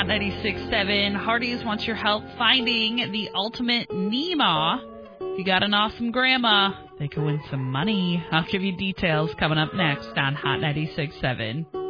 96.7. Hardee's wants your help finding the ultimate Nema. If you got an awesome grandma, they could win some money. I'll give you details coming up next on Hot 96.7.